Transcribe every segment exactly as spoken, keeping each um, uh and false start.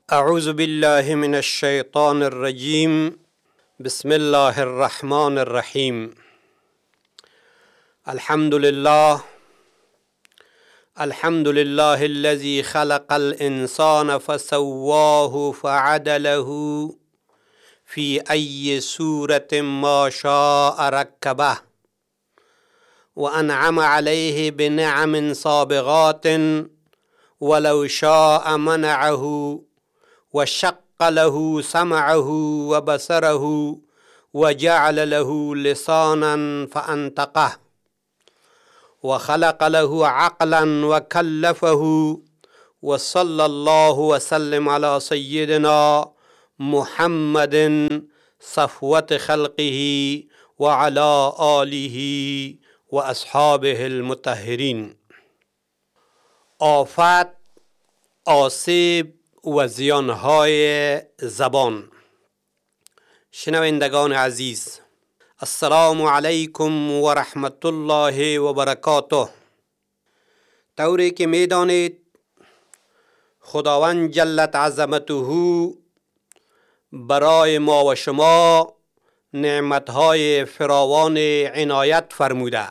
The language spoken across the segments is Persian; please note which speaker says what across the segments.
Speaker 1: اعوذ بالله من الشیطان الرجیم. بسم الله الرحمن الرحیم. الحمد لله الحمد لله الذي خلق الانسان فسواه فعدله في أي سورة ما شاء ركبه وأنعم عليه بنعم سابغات ولو شاء منعه وشق له سمعه وبصره وجعل له لسانا فأنطقه وخلق له عقلا وكلفه وصلى الله وسلم على سيدنا محمد صفوة خلقه وعلى آله واصحابه المطهرین. آفت، آسیب و زیانهای زبان. شنوندگان عزیز، السلام علیکم و رحمت الله و برکاته. طوری که می دانید خداوند جلت عظمته برای ما و شما نعمتهای فراوان عنایت فرموده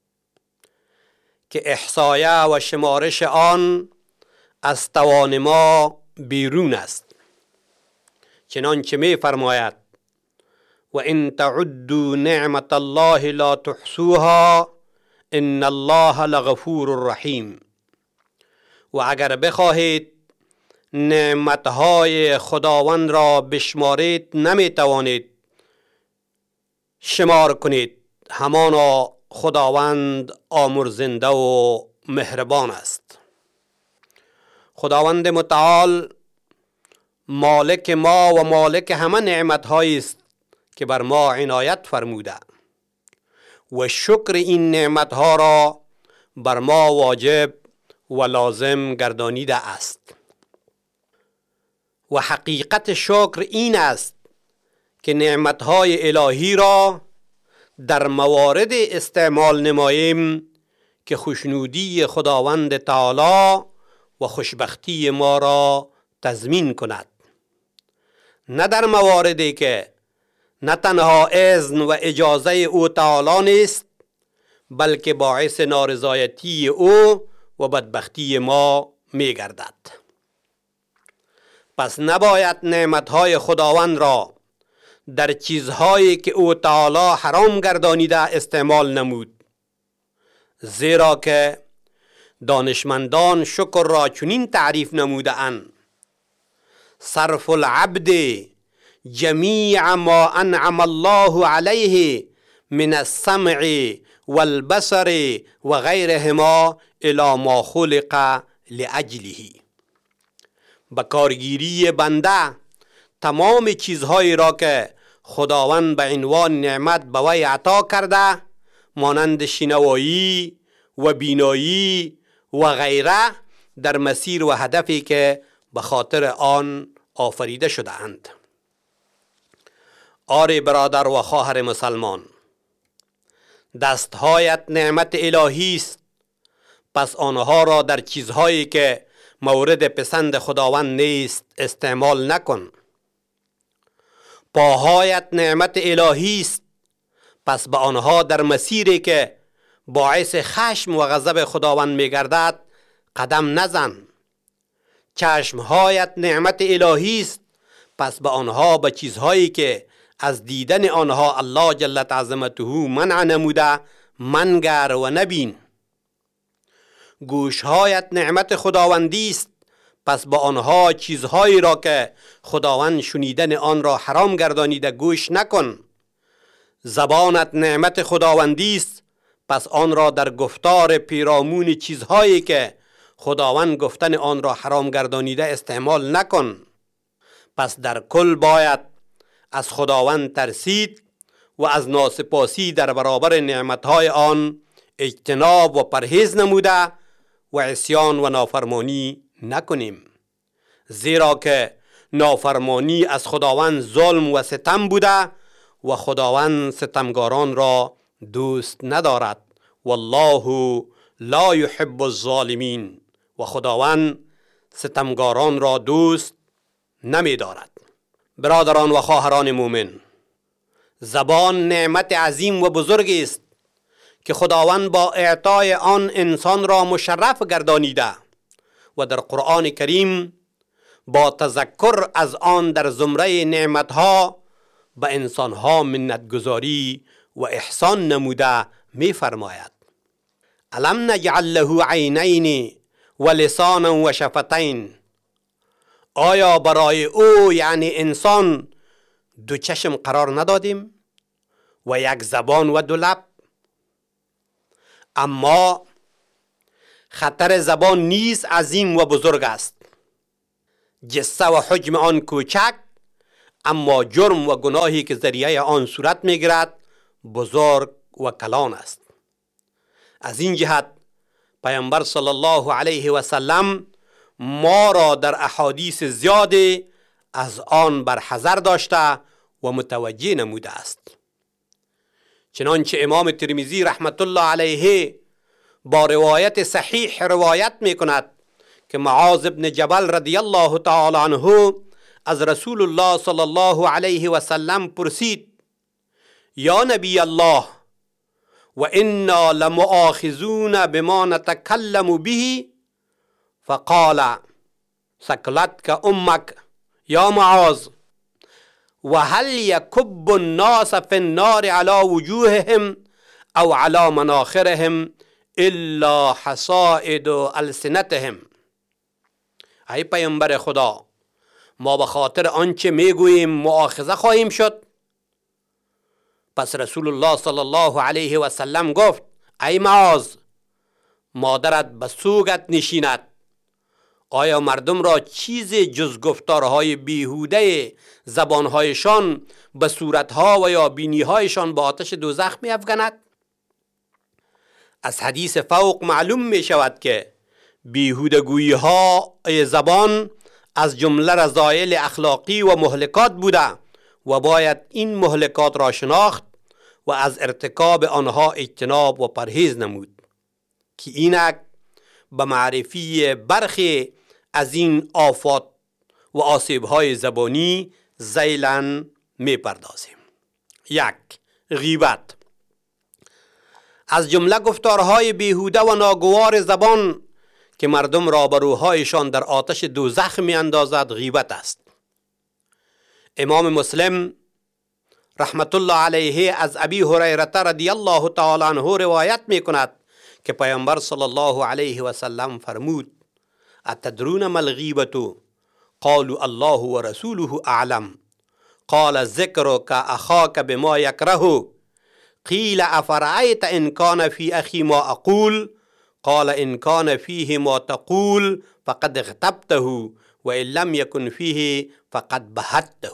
Speaker 1: که احصایه و شمارش آن از توان ما بیرون است. چنانچه می فرماید و ان تعدوا نعمت الله لا تحصوها ان الله لغفور رحیم. و اگر بخواهید نعمتهای خداوند را بشمارید نمی توانید شمار کنید. همانا خداوند آمرزنده و مهربان است. خداوند متعال مالک ما و مالک همه نعمت‌هایی است که بر ما عنایت فرموده و شکر این نعمت‌ها را بر ما واجب و لازم گردانیده است. و حقیقت شکر این است که نعمت‌های الهی را در موارد استعمال نماییم که خوشنودی خداوند تعالی و خوشبختی ما را تضمین کند، نه در مواردی که نه تنها اذن و اجازه او تعالی نیست بلکه باعث نارضایتی او و بدبختی ما می گردد. پس نباید نعمتهای خداوند را در چیزهایی که او تعالی حرام گردانیده استعمال نمود، زیرا که دانشمندان شکر را چنین تعریف نموده اند: صرف العبد جمیع ما انعم الله علیه من السمع والبصر و غیرهما الی ما خلق لاجله. بکارگیری بنده تمام چیزهایی را که خداوند به عنوان نعمت به وی عطا کرده، مانند شنوایی و بینایی و غیره، در مسیر و هدفی که به خاطر آن آفریده شده اند. آری برادر و خواهر مسلمان، دستهایت نعمت الهی است، پس آنها را در چیزهایی که مورد پسند خداوند نیست استعمال نکن. پاهایت نعمت الهی است، پس به آنها در مسیری که باعث خشم و غضب خداوند می گردد قدم نزن. چشمهایت نعمت الهی است، پس به آنها به چیزهایی که از دیدن آنها الله جلت عظمته منع نموده منگر و نبین. گوشهایت نعمت خداوندی است، پس با آنها چیزهایی را که خداوند شنیدن آن را حرام گردانیده گوش نکن. زبانت نعمت خداوندی است، پس آن را در گفتار پیرامون چیزهایی که خداوند گفتن آن را حرام گردانیده استعمال نکن. پس در کل باید از خداوند ترسید و از ناسپاسی در برابر نعمتهای آن اجتناب و پرهیز نموده و عصیان و نافرمانی نکنیم، زیرا که نافرمانی از خداوند ظلم و ستم بوده و خداوند ستمگاران را دوست ندارد. والله لا يحب الظالمین. و خداوند ستمگاران را دوست نمی دارد. برادران و خواهران مومن، زبان نعمت عظیم و بزرگی است که خداوند با اعطای آن انسان را مشرف گردانیده و در قرآن کریم با تذکر از آن در زمره نعمتها به انسانها منتگذاری و احسان نموده می فرماید: الم نجعل له عینین و لسانا و شفتین. آیا برای او یعنی انسان دو چشم قرار ندادیم و یک زبان و دو لب؟ اما خطر زبان نیز عظیم و بزرگ است. جسه و حجم آن کوچک، اما جرم و گناهی که ذریعه آن صورت میگیرد بزرگ و کلان است. از این جهت پیامبر صلی الله علیه و سلم ما را در احادیث زیادی از آن برحذر داشته و متوجه نموده است. چنانچه امام ترمذی رحمت الله علیه با روایت صحیح روایت می کند که معاذ بن جبل رضی الله تعالی عنه از رسول الله صلی الله علیه و سلم پرسید: یا نبی الله، و انا لمؤاخذون بما نتکلم به؟ فقال: ثقلتك امك یا معاذ، و هل یکب الناس فی النار على وجوههم او على مناخرهم الا حصائد السنتهم. ای پیامبر خدا، ما به خاطر آنچه میگوییم مؤاخذه خواهیم شد؟ پس رسول الله صلی الله علیه و سلم گفت: ای معاذ، مادرت به سوگت نشیند. آیا مردم را چیزی جز گفتارهای بیهوده زبانهایشان به صورتها و یا بینیهایشان به آتش دوزخ می افکند؟ از حدیث فوق معلوم می شود که بیهودگویی ها زبان از جمله رذایل اخلاقی و مهلکات بوده و باید این مهلکات را شناخت و از ارتکاب آنها اجتناب و پرهیز نمود، که اینک به معرفی برخی از این آفات و آسیب‌های زبانی ذیلاً می پردازیم. یک، غیبت. از جمله گفتارهای بیهوده و ناگوار زبان که مردم را به روحایشان در آتش دوزخ می اندازد غیبت است. امام مسلم رحمت الله علیه از ابی هریره رضی الله تعالی عنه روایت می کند که پیامبر صلی الله علیه و سلم فرمود: اتدرون ما الغیبة؟ قالوا الله و رسوله اعلم. قال ذکرک اخاک بما یکره. قیل افرأیت ان کان فی اخی ما اقول؟ قال ان کان فیه ما تقول فقد اغتبته و ان لم یکن فیه فقد بهته.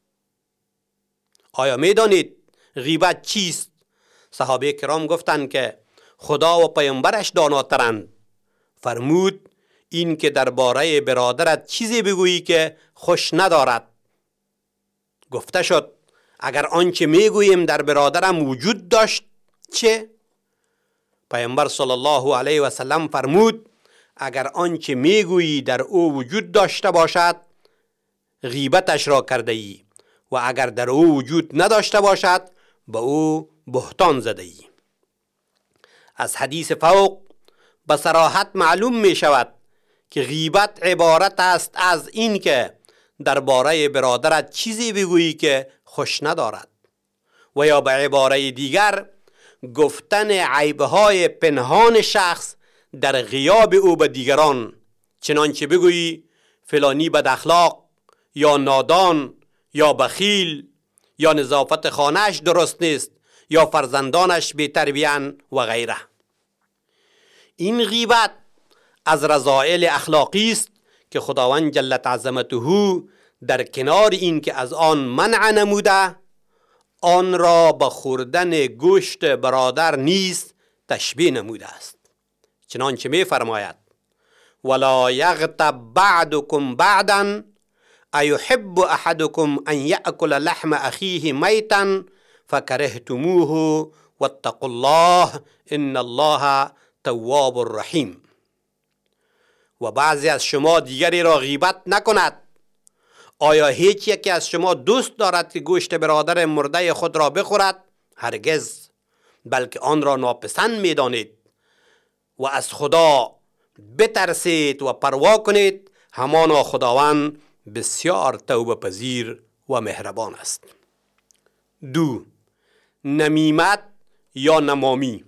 Speaker 1: آیا می دانید غیبت چیست؟ صحابه کرام گفتند که خدا و پیامبرش داناترند. فرمود: این که درباره برادرت چیزی بگویی که خوش ندارد. گفته شد: اگر آنچه میگوییم در برادرم وجود داشت چه؟ پیامبر صلی الله علیه و سلم فرمود: اگر آنچه میگویی در او وجود داشته باشد غیبتش را کرده ای، و اگر در او وجود نداشته باشد به او بهتان زده ای. از حدیث فوق به صراحت معلوم می شود که غیبت عبارت است از این که درباره برادرت چیزی بگویی که خوش ندارد، و یا به عباره دیگر گفتن عیبهای پنهان شخص در غیاب او به دیگران، چنانچه بگویی فلانی بد اخلاق یا نادان یا بخیل یا نظافت خانهش درست نیست یا فرزندانش بی تربیتند و غیره. این غیبت از رذایل اخلاقی است که خداوند جل عظمته در کنار این که از آن منع نموده، آن را به خوردن گوشت برادر نیز تشبیه نموده است. چنانچه می فرماید: ولا یغتب بعدکم بعدا ایحب احدکم ان یأکل لحم اخیه میتا فکرهتموه واتقوا الله ان الله تواب الرحیم. و بعضی از شما دیگری را غیبت نکند. آیا هیچ یکی از شما دوست دارد که گوشت برادر مرده خود را بخورد؟ هرگز، بلکه آن را ناپسند می دانید و از خدا بترسید و پروا کنید، همانا خداوند بسیار توبه پذیر و مهربان است. دو، نمیمت یا نمامی.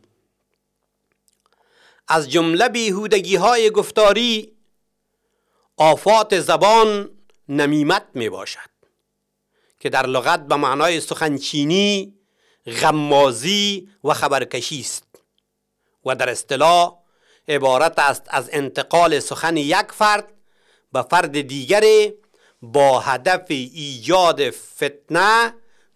Speaker 1: از جمله بیهودگی های گفتاری آفات زبان نمیمت می باشد که در لغت به معنای سخنچینی، غمازی و خبرکشی است و در اصطلاح عبارت است از انتقال سخن یک فرد به فرد دیگری با هدف ایجاد فتنه